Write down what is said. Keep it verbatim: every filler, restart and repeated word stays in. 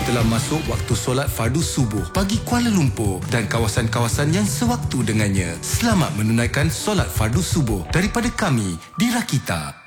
telah masuk waktu solat fardu subuh bagi Kuala Lumpur dan kawasan-kawasan yang sewaktu dengannya. Selamat menunaikan solat fardu subuh daripada kami di Rakita.